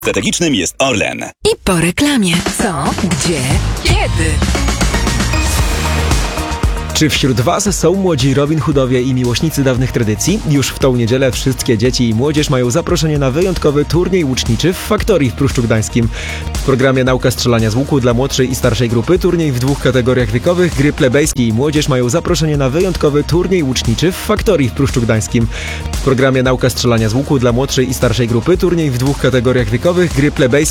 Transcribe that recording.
Strategicznym jest Orlen. I po reklamie. Co? Gdzie? Kiedy? Czy wśród Was są młodzi Robin Hoodowie i miłośnicy dawnych tradycji? Już w tą niedzielę wszystkie dzieci i młodzież mają zaproszenie na wyjątkowy turniej łuczniczy w Faktorii w Pruszczu Gdańskim. W programie Nauka strzelania z łuku dla młodszej i starszej grupy turniej w 2 kategoriach wiekowych, gry plebejskie i młodzież mają zaproszenie na wyjątkowy turniej łuczniczy w Faktorii w Pruszczu Gdańskim. W programie Nauka strzelania z łuku dla młodszej i starszej grupy turniej w 2 kategoriach wiekowych, gry plebejskie